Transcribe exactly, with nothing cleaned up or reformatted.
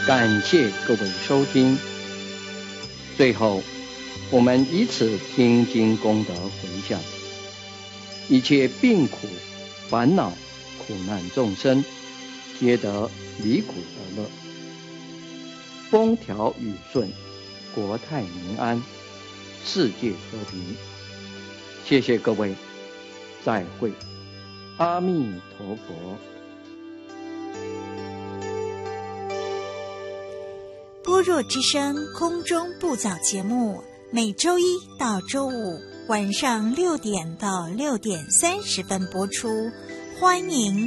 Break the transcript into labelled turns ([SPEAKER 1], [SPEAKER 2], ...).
[SPEAKER 1] 感谢各位收听。最后，我们以此听经功德回向，一切病苦、烦恼、苦难众生，皆得离苦得乐，风调雨顺，国泰民安，世界和平。谢谢各位，再会，阿弥陀佛。
[SPEAKER 2] 般若之声空中布早节目，每周一到周五晚上六点到六点三十分播出，欢迎